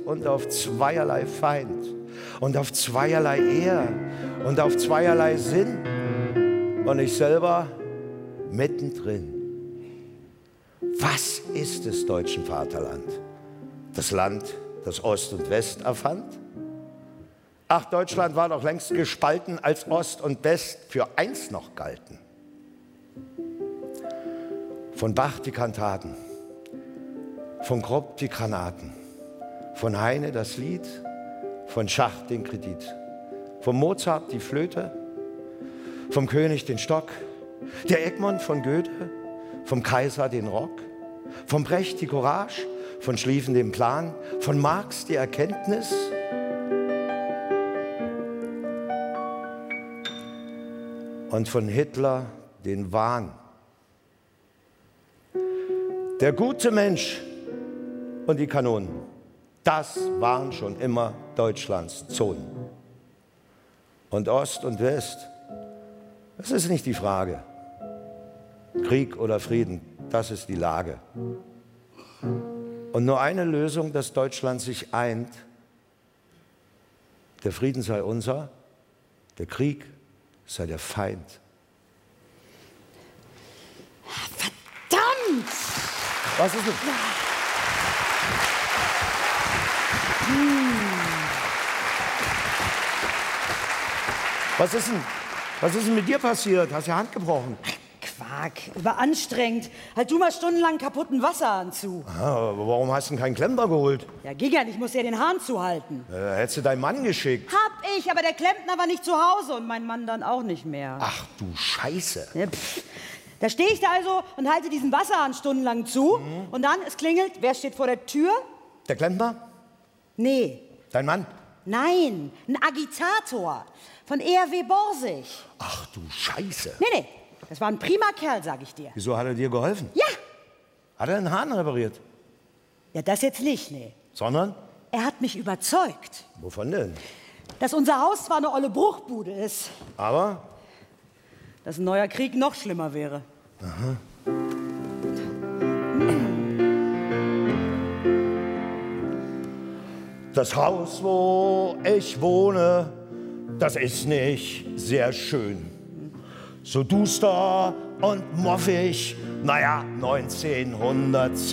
und auf zweierlei Feind und auf zweierlei Ehr und auf zweierlei Sinn und ich selber mittendrin. Was ist des deutschen Vaterland? Das Land, das Ost und West erfand? Ach, Deutschland war doch längst gespalten, als Ost und West für eins noch galten. Von Bach die Kantaten, von Krupp die Granaten, von Heine das Lied, von Schacht den Kredit, von Mozart die Flöte, vom König den Stock, der Egmont von Goethe, vom Kaiser den Rock, vom Brecht die Courage, von Schlieffen den Plan, von Marx die Erkenntnis und von Hitler den Wahn. Der gute Mensch und die Kanonen, das waren schon immer Deutschlands Zonen. Und Ost und West, das ist nicht die Frage. Krieg oder Frieden, das ist die Lage. Und nur eine Lösung, dass Deutschland sich eint. Der Frieden sei unser, der Krieg sei der Feind. Verdammt! Was ist denn? Was ist denn mit dir passiert? Hast du die Hand gebrochen? Quark, überanstrengend. Halt du mal stundenlang kaputten Wasserhahn zu. Ah, aber warum hast du denn keinen Klempner geholt? Ja, ging ja nicht, ich muss ja den Hahn zuhalten. Hättest du deinen Mann geschickt. Hab ich, aber der Klempner war nicht zu Hause und mein Mann dann auch nicht mehr. Ach du Scheiße. Ja, da stehe ich da also und halte diesen Wasserhahn stundenlang zu. Und dann, es klingelt, wer steht vor der Tür? Der Klempner? Nee. Dein Mann? Nein, ein Agitator von ERW Borsig. Ach du Scheiße. Nee, das war ein prima Kerl, sag ich dir. Wieso hat er dir geholfen? Ja. Hat er den Hahn repariert? Ja, das jetzt nicht, nee. Sondern? Er hat mich überzeugt, Wovon denn? dass unser Haus zwar eine olle Bruchbude ist, Aber? dass ein neuer Krieg noch schlimmer wäre. Aha. Das Haus, wo ich wohne, das ist nicht sehr schön. So duster und moffig, naja, 1910.